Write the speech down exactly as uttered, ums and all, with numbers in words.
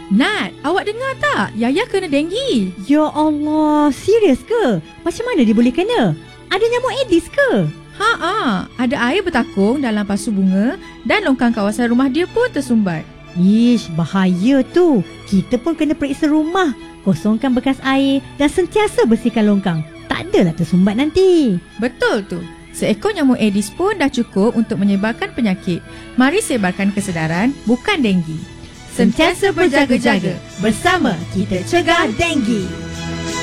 Nat, awak dengar tak? Yaya kena denggi. Ya Allah, serius ke? Macam mana dia boleh kena? Ada nyamuk Aedes ke? Ha-ha, ada air bertakung dalam pasu bunga dan longkang kawasan rumah dia pun tersumbat. Ish, bahaya tu. Kita pun kena periksa rumah. Kosongkan bekas air dan sentiasa bersihkan longkang. Tak adalah tersumbat nanti. Betul tu. Seekor nyamuk Aedes pun dah cukup untuk menyebarkan penyakit. Mari sebarkan kesedaran, bukan denggi. Sentiasa berjaga-jaga. Bersama kita cegah denggi.